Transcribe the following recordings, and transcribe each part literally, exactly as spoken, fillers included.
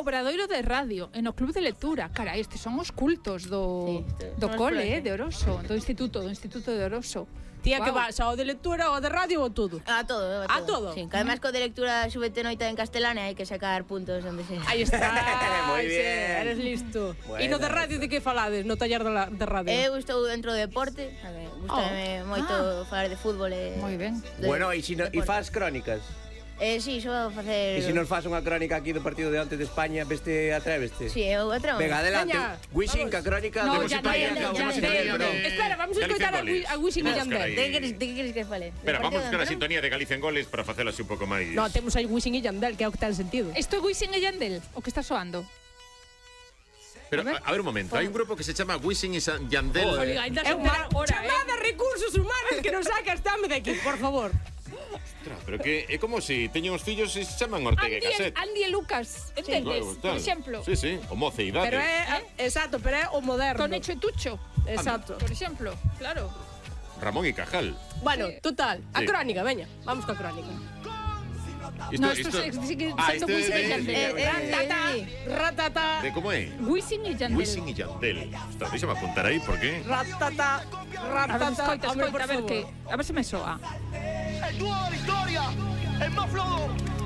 Obradoiro de Radio, e no Club de Lectura. Cara, estes son os cultos do, sí, do cole, eh, de Oroso, do Instituto, do Instituto de Oroso. Tía, wow. Que vas ao de lectura, ao de radio ou todo? A todo, a todo. A todo? Sí, que además co de lectura súbete noita en castelán e hai que sacar puntos onde se... Aí está. Moi bien. Sí, eres listo. Buena. E no de radio de que falades? No taller de, la, de radio? Eu estou dentro do deporte, gustame oh. moito ah. falar de fútbol e... Moi ben. Bueno, e si no, faz crónicas? Eh, si, sí, xo facer... E se nos faz unha crónica aquí do partido de onte de España, veste atréveste? Si, sí, eu atrevo. Venga, adelante. Wishing, a crónica no, de España. Espera, vamos a escoitar a, a Wishing e Yandel. De que queres que fale? Espera, vamos buscar a sintonía de Galicia en Goles para facela así un pouco máis... No, temos aí Wishing e Yandel, que é o que ten sentido. Isto é Wishing e Yandel, o que está soando? Pero, a ver, a ver un momento, hai un grupo que se chama Wishing e Yandel. É unha chamada recursos humanos que nos saca estame de aquí, por favor. Ostras, pero que é como se si teñen os fillos e se chaman Ortega e Gasset. Andy e Lucas, entendes? Sí, claro, por exemplo. Sí, sí, o Moceidade. Pero é, ¿eh? Exacto, pero é o moderno. Con Echo e Tucho. Exacto. Por exemplo, claro. Ramón e Cajal. Bueno, sí. Total, a sí. Crónica, veña, vamos coa Crónica. Isto, no, isto, isto sigue ah, sendo Wishing e Yandel. Ratata, ratata. De como é? Wishing e Yandel. Wishing e Yandel. Ostras, deixame apuntar aí, por qué? Ratata, ratata. A ver, escoita, escoita, a ver que... A ver se me soa. El dúo de Victoria, el más flojo.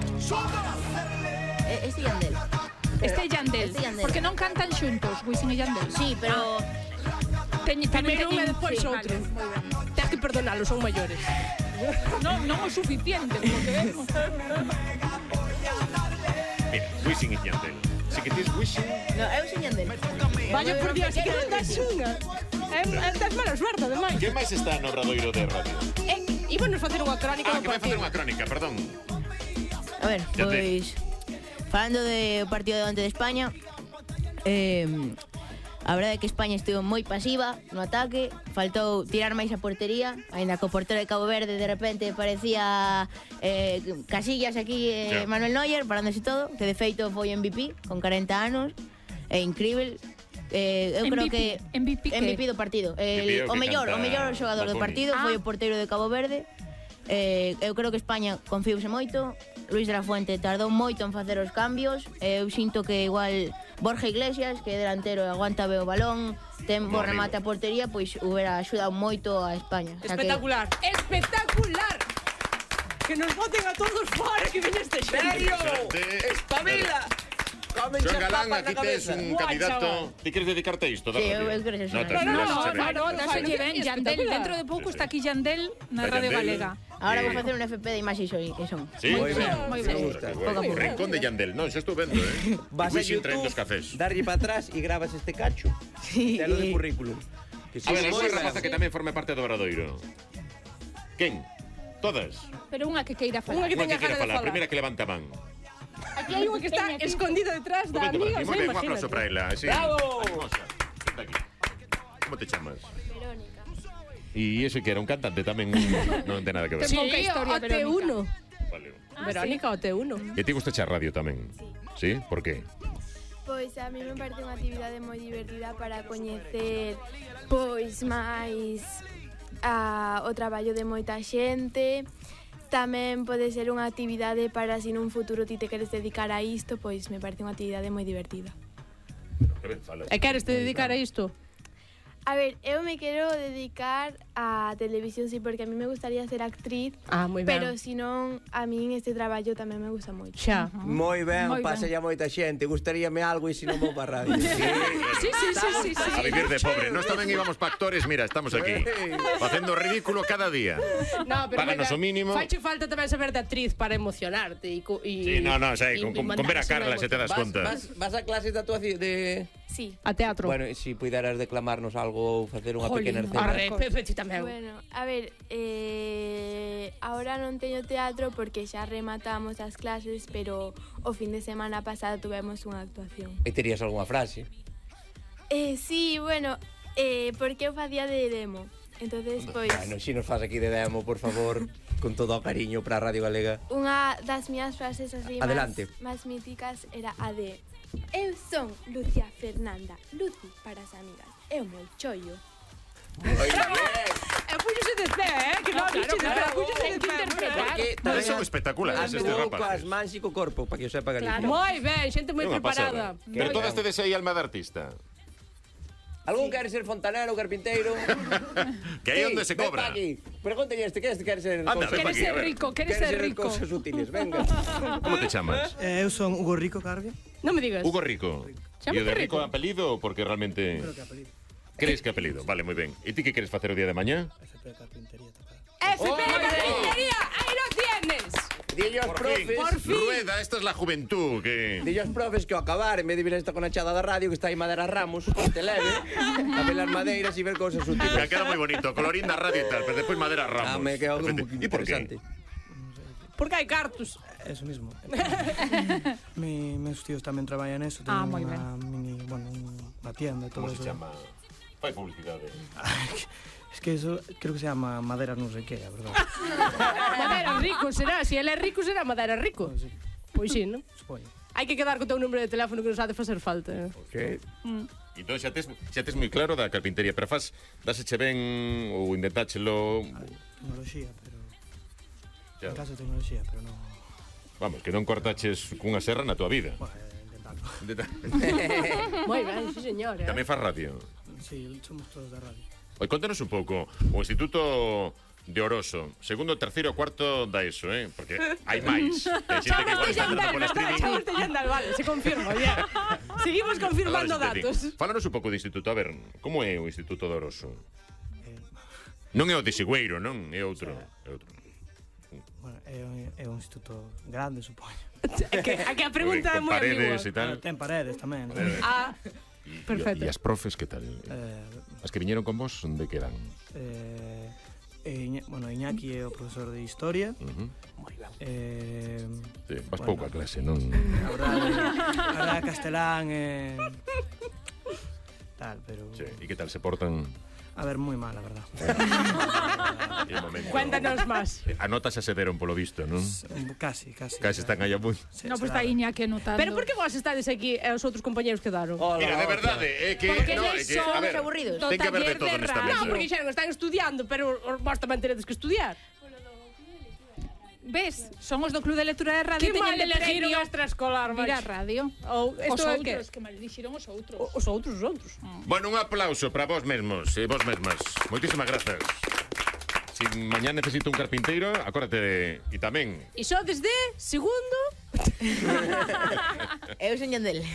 Este Yandel. Este é Yandel. Este Yandel. Porque non cantan xuntos, Wishing e Yandel. Sí, pero... Teñe, Primeiro un e teñen... despois sí, outro. Vale, Tens que perdonalos, son maiores. Non, non o suficiente, polo que vemos. Mira, Wishing e Yandel. Si que tes Wishing... No, eu sin Yandel. Vaya por Dios, que non das unha. É das mala suerte, ademais. Que máis está no Obradoiro de radio? Eh, íbanos facer unha crónica Ah, do que vai facer partido. unha crónica, perdón. A ver, pois... Falando do partido de onte de España, eh, a verdade é que España estivo moi pasiva no ataque, faltou tirar máis a portería, aínda que o portero de Cabo Verde de repente parecía eh, Casillas aquí, eh, Sí. Manuel Neuer, parándose todo, que de feito foi M V P con corenta anos, é incrível. Eh, eu creo que M V P, M V P do partido, el, o mellor, o mellor xogador do partido Ah. foi o porteiro de Cabo Verde. Eh, eu creo que España confiuse moito. Luis de la Fuente tardou moito en facer os cambios. Eu sinto que igual Borja Iglesias, que é delantero e aguanta ben o balón, ten bo remate a portería, pois hubiera axudado moito a España. O sea Espectacular, que... espectacular. Que nos voten a todos fora que viene este xente. Serio? Espabila. Joan Galán, aquí tes un candidato. Ti queres dedicarte a isto? Sí, eu creo que No, sí. no, No, no, no, no, no, dáxelle ben, Yandel. Dentro de pouco está aquí Yandel na Radio Galega. Ahora vou facer un F P de imaxe e son. Sí, Moi ben, moi me ben. gusta. Poco a pouco. Rincón de Yandel. No, xa estou vendo, eh. Vas a Wishing traendo os YouTube, cafés. darlle para atrás e grabas este cacho. Sí. Telo de currículum. Que A ver, moi alguna ben. rapaza que tamén forme parte do Obradoiro. Quen? Todas? Pero unha que queira falar. Unha que Unha teña que quera cara de falar. falar. Primeira que levanta a man. Aquí hai unha que está escondida detrás da Vente por amiga, aquí, o moi sea, ben, un aplauso imagínate. para ela. Sí. Bravo! Animosa. Senta aquí. Como te chamas? Verónica. E ese que era un cantante tamén non ten nada que ver. Sí. Pouca historia, o T uno. Vale. Verónica, o T uno. E ti gusta echar radio tamén? Sí. Por qué? Pois a mí me parece unha actividade moi divertida para coñecer pois máis a, o traballo de moita xente. Tamén pode ser unha actividade para se nun futuro ti te queres dedicar a isto, pois me parece unha actividade moi divertida. E queres te dedicar a isto? A ver, eu me quero dedicar a televisión, sí, porque a mí me gustaría ser actriz, Ah, moi ben. pero si non, a min este traballo tamén me gusta moito. Xa. Moi ben, Moi pasa ben. ya moita xente. Gustaríame algo e se non vou para radio. Sí, sí, sí, sí, sí. A vivir de pobre. Nós tamén íbamos pa actores, mira, estamos aquí. Facendo ridículo cada día. No, pero Páganos o mínimo. Faiche falta tamén saber de actriz para emocionarte e co- e Sí, no, no, sei, e- con, e con, con ver a mandarse Carla unha se te das Vas, conta. vas, vas a clases de actuación de... Sí. a teatro. Bueno, e se puideras declamarnos algo ou facer unha Jolín, pequena arre, escena. Pepe, ti tamén. Bueno, a ver, eh, ahora non teño teatro porque xa rematamos as clases, pero o fin de semana pasado tuvemos unha actuación. E terías algunha frase? Eh, sí, bueno, eh, porque eu facía de demo. Entonces, pois, Bueno, se nos faz aquí de demo, por favor, con todo o cariño para a Radio Galega. unha das miñas frases así Adelante. máis míticas era a de eu son Lucia Fernanda, Lucy para as amigas, é o meu chollo. Moi ben. E puxose de de pé, eh? Que non dixen de pé, puxese de pé. Porque tamén son espectaculares estes rapaces. Coas mans e co corpo, para que o sepa Galicia. Moi ben, xente moi É unha preparada. pasada. Pero todas tedes aí alma de artista. Algún quere ser fontanero, carpinteiro? Que aí onde se cobra. Pregúntenlle este, que este quere ser... Anda, ven Queres aquí, a ser ver. rico, queres ser rico. Cosas útiles, venga. Como te chamas? Eh, eu son Hugo Rico Carbia. Non me digas. Hugo Rico. E o de Rico apelido ou porque realmente... Creo que apelido. Crees que apelido? Vale, moi ben. E ti que queres facer o día de mañá? F P de carpintería tocar. F P de carpintería, aí lo tienes. Dille aos profes... Por fin. Rueda, esta es la juventud que... Dille aos profes que ao acabar, en vez de vir esta conachada da radio, que está aí Madera Ramos, ponte leve, a ver as madeiras e ver cousas útiles. Me queda moi bonito, colorín da radio e tal, pero despois Madera Ramos. Ah, me queda un Efecti- poquito ¿Y por qué? interesante. Porque hai cartos. Eso mismo. Mi, meus tíos tamén traballan eso. Ah, Teñen moi unha mini, bueno, unha tienda e todo Como se eso. chama? Fai publicidade. Es que eso creo que se llama Madera non sei que, a verdade. Madera rico será, se ele é rico será Madera rico. Sí, Pois sí, non? supoño. Hai que quedar co teu número de teléfono que nos ha de facer falta. Que... Entón xa tes, xa tes moi claro da carpintería, pero faz, dáseche ben ou intentáchelo... Tecnoloxía, pero... Xa, En caso de tecnoloxía, pero non... vamos, que non cortaches cunha serra na tua vida. Bueno, eh, intentarlo. Intenta- Moi ben, sí señor, eh. Tamén faz radio. Sí, somos todos da radio. Oi, contanos un pouco o Instituto de Oroso, segundo, terceiro, cuarto da ESO, eh? Porque hai máis. Hai xente que igual está entrando pola streaming. Chamos de Yandal, vale, se confirma, ya. Seguimos confirmando Agora sí te datos. digo. Fálanos un pouco do Instituto, a ver, como é o Instituto de Oroso? Eh, Non é o de Sigüeiro, non? É outro. É outro. bueno, é, un- é un instituto grande, supoño. É que, a que a pregunta é Con moi paredes e ambigua. tal. Ten paredes tamén. Ah, E perfecto. as profes, que tal? Eh, As que viñeron con vos, onde quedan? eh, e Iña- bueno, Iñaki é o profesor de Historia. Uh -huh. Eh, Sí, vas Bueno. pouco a clase, non? a verdade, a verdade castelán e... tal, pero... Sí. E que tal se portan? A ver, moi mal, a verdad. Que momento. Cuéntanos máis. A nota xa se deron polo visto, non? Casi, casi. Casi están aí a punto. Se- No, pues será- está Iñaki anotando. Pero por que vos estades aquí e os outros compañeros quedaron? Mira, de verdade, é que... Porque no, eles é que, son a ver, aburridos. ten que haber de Do todo taller de nesta radio. mesa. No, porque dixeron que están estudiando, pero vos tamén teredes que estudiar. Ves, son os do Club de Lectura de Radio. Que teñen mal de elegiron premio extraescolar, vir a vais. radio. Ou Os isto é que... outros, que mal dixeron os outros. O- Os outros, os outros. Bueno, un aplauso para vos mesmos e vos mesmas. Moitísimas grazas. Si mañá necesito un carpinteiro, acórdate de... E tamén... E só desde segundo... Eu son Yandel.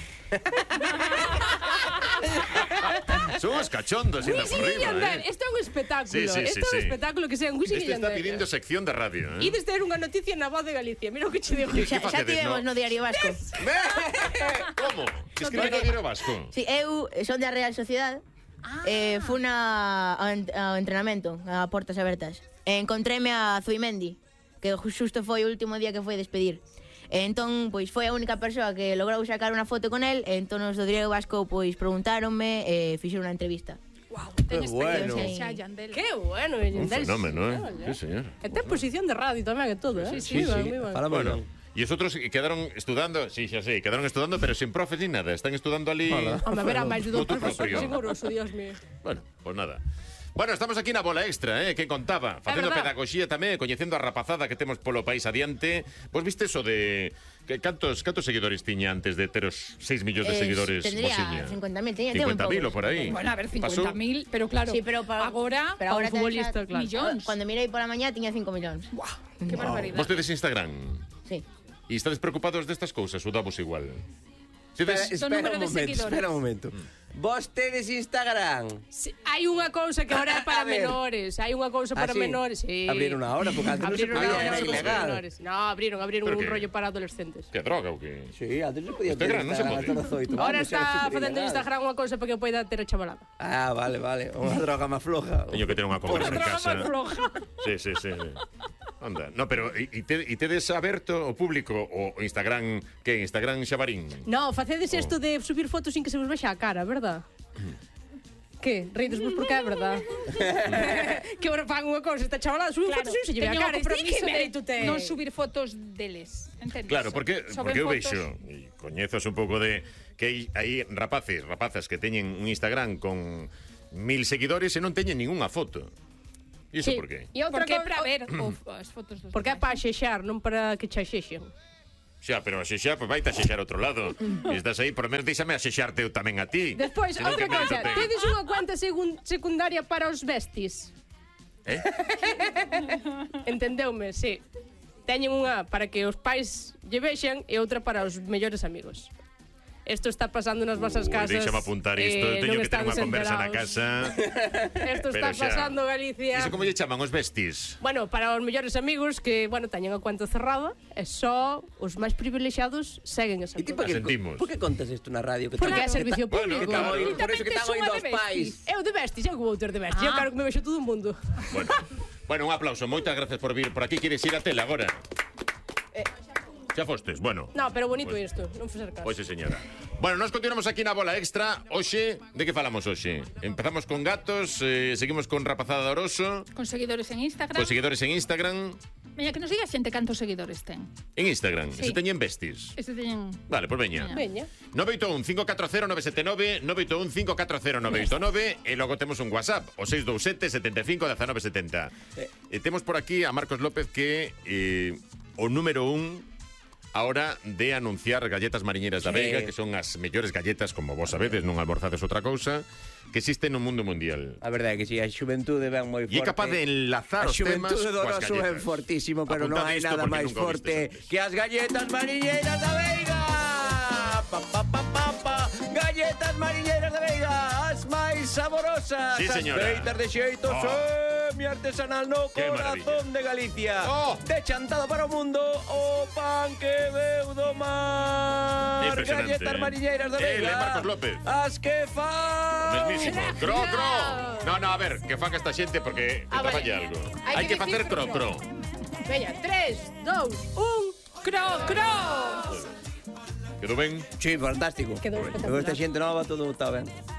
Son os cachondos ainda por Wisin y riba, Yandel, eh? isto é un espectáculo. Sí, sí, Isto sí, é un sí. espectáculo que sean Wisin y Este está Yandel. pidiendo sección de radio, eh? Ides ter unha noticia na Voz de Galicia. Mira o que che digo. Que- Xa, que xa facedes, tivemos no? no Diario Vasco. Como? Que escribe no Diario Vasco? Sí, eu son da Real Sociedade. Eh, fui na, ao, en- ao entrenamento, a portas abertas. E encontréme a Zuimendi, que ju- xusto foi o último día que foi despedir. E entón, pois, foi a única persoa que logrou sacar unha foto con el, e entón os do Diario Vasco, pois, preguntáronme e fixeron unha entrevista. Wow, ten Qué bueno. experiencia xa, Yandel. Que bueno, Un Yandel. fenómeno, eh? Sí, señor. E ten posición de radio tamén e todo, eh? Sí, sí, Moi ben, sí. moi ben. Fala moi Bueno, ben. e os outros que quedaron estudando, sí, xa sei, quedaron estudando, pero sin profes ni nada. Están estudando ali... Hola. Home, verá máis de dous Motu profesores propio. seguroso, Dios mío. Bueno, pues nada. Bueno, estamos aquí na bola extra, eh, que contaba, facendo verdad. pedagogía tamén, coñecendo a rapazada que temos polo país adiante. Pois viste eso de que cantos cantos seguidores tiña antes de ter os seis millóns de Eh, seguidores, tendría Mosiña? cincuenta mil, teña- teña cincuenta mil moi ou por aí. Bueno, a ver, Pasou? cincuenta mil, pero claro, Sí, pero pa- agora, pero pa agora un futbolista, claro. millóns. Cuando mirei pola mañá tiña cinco millóns. Que barbaridade. Vos tedes Instagram Sí. e estades preocupados destas cousas ou damos igual? Espera, Tedes... Son espera número un de momento, seguidores. espera un momento. Vos tedes Instagram? Sí, hai unha cousa que agora é para A ver. menores, hai unha cousa Ah, para sí? menores, sí. Abriron ahora, porque antes non se Abriron podía, ahora era para ilegal. menores. No, abriron, abriron Pero un que- rollo para adolescentes. Que droga ou que? Sí, antes non se podía Instagram non se Instagram pode. hasta os oito. Ahora Vamos, era está super facendo ilegal. Instagram unha cousa para que poida ter a chavalada. Ah, vale, vale. Unha droga máis floja. Teño que ter unha conversa en casa. floja. Sí, sí, sí. Anda, no, pero e, e, te, e tedes aberto o público o o Instagram, que Instagram xabarín? No, facedes isto de subir fotos sin que se vos vexa a cara, verdad? Que? Rides vos porque é verdad. Que ahora fan unha cousa, esta chavalada sube Claro, fotos sin se lle ve a teño o cara. Isto compromiso que de mérito ten? non subir fotos deles, entendes? Claro, porque, Soben porque eu fotos- vexo, e coñezos un pouco de que hai, hai rapaces, rapazas que teñen un Instagram con mil seguidores e non teñen ningunha foto. E iso por qué? E outra Porque é co- para ver o- as fotos dos Porque é para xexar, non para que che xexen. Xa, pero a xexar, pois vai a xexar outro lado. Estás aí, por lo menos deixame a xexarte eu tamén a ti. Despois, Senón outra que mérito cousa, ten. tedes unha cuenta segun- secundaria para os besties. Eh? Entendeume, sí. Teñen unha para que os pais lle vexan e outra para os mellores amigos. Isto está pasando nas vosas Ui, casas. Deixame apuntar isto, eh, teño non que ter unha estades conversa na enterados. casa. Isto Pero está xa. pasando, Galicia. Iso como lle chaman os besties? Bueno, para os mellores amigos que, bueno, teñen a cuenta cerrada e só os máis privilexiados seguen esa E ti conta. por que, sentimos. por que contas isto na radio? Que Porque tan- é servicio que tan- público. que tan Bueno, oído, claro. por eso que Tamén están tes oídos unha os de pais. Eu de besties, eu que vou ter de besties. Eu Ah. quero que me vexa todo o mundo. Bueno, bueno, un aplauso. Moitas gracias por vir. Por aquí quieres ir a tela agora? Xa fostes, bueno. No, pero bonito Pues- isto, non facer caso. Pois sí, señora. Bueno, nos continuamos aquí na bola extra. Oxe, de que falamos hoxe? Empezamos con gatos, eh, seguimos con rapazada de Oroso, Con seguidores en Instagram. con seguidores en Instagram. Veña, que nos diga a xente cantos seguidores ten. En Instagram, Sí. se teñen besties. Este teñen... Vale, pues veña. Veña. nove oito un, cinco catro cero, nove sete nove, nove oito un, cinco catro cero, nove oito nove e logo temos un WhatsApp, o seis dous sete, setenta e cinco, dezanove setenta. E temos por aquí a Marcos López que eh, o número un a hora de anunciar galletas mariñeiras da Sí. Veiga, que son as mellores galletas, como vos sabedes, non almorzades outra cousa, que existen no mundo mundial. A verdade é que si, a xuventude ven moi E é forte. capaz de enlazar A os temas xuventude do coas Oroso é galletas. fortísimo, pero non Apuntade hai isto nada porque máis nunca o forte vistes que as galletas mariñeiras da Veiga. Pa, pa, pa, pa, pa. Galletas mariñeiras da Veiga, as máis saborosas. Sí, señora. As feitas de xeito Oh. semi-artesanal no Qué corazón de Galicia. Oh. De chantado para o mundo, o pan que veu do mar. Impresionante, Galletas eh. mariñeiras da Ele, Veiga. Marcos López. As que fan. Mesmísimo. Cro, cro. No, no, a ver, que fan esta xente porque Ah, te vale. falla algo. Hai Hai que que facer decir cro, cro. cro. Veña, tres, dos, un. Cro, cro. Quedou ben? Sí, fantástico. Quedou Con espectacular. esta xente nova todo está ben.